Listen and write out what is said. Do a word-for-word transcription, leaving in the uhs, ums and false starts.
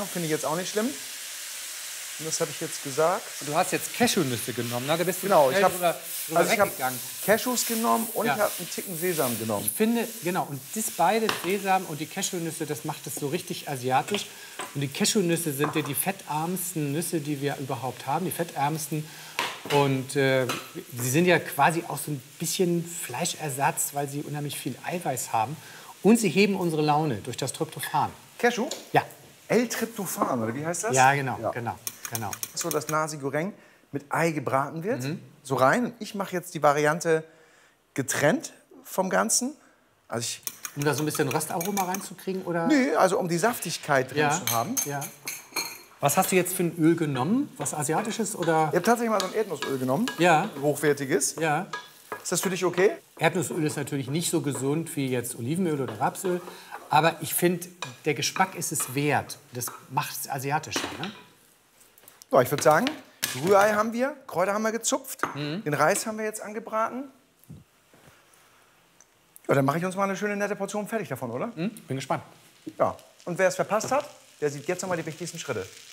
Finde ich jetzt auch nicht schlimm. Und das habe ich jetzt gesagt. Du hast jetzt Cashewnüsse genommen, ne? Da bist du Genau, schnell ich habe drüber, drüber also ich hab weggegangen. Cashews genommen und Ja. ich habe einen Ticken Sesam genommen. Ich finde, genau, und das beide, Sesam und die Cashewnüsse, das macht es so richtig asiatisch. Und die Cashewnüsse sind ja die fettarmsten Nüsse, die wir überhaupt haben, die fettärmsten. Und äh, sie sind ja quasi auch so ein bisschen Fleischersatz, weil sie unheimlich viel Eiweiß haben. Und sie heben unsere Laune durch das Tryptophan. Cashew? Ja. L-Tryptophan, oder wie heißt das? Ja, genau, Ja. genau, genau. So, dass Nasi Goreng mit Ei gebraten wird. Mhm. So rein. Und ich mache jetzt die Variante getrennt vom Ganzen. Also ich, Um da so ein bisschen Röstaroma reinzukriegen, oder? nö, also um die Saftigkeit drin Ja, zu haben. ja. Was hast du jetzt für ein Öl genommen? Was Asiatisches oder? Ich habe tatsächlich mal so ein Erdnussöl genommen. Ja. Hochwertiges. Ja. Ist das für dich okay? Erdnussöl ist natürlich nicht so gesund wie jetzt Olivenöl oder Rapsöl. Aber ich finde, der Geschmack ist es wert. Das macht es asiatischer. Ne? So, ich würde sagen, Rührei haben wir, Kräuter haben wir gezupft, mhm. den Reis haben wir jetzt angebraten. Ja, dann mache ich uns mal eine schöne, nette Portion fertig davon, oder? Mhm. Bin gespannt. Ja, und wer es verpasst hat, der sieht jetzt noch mal die wichtigsten Schritte.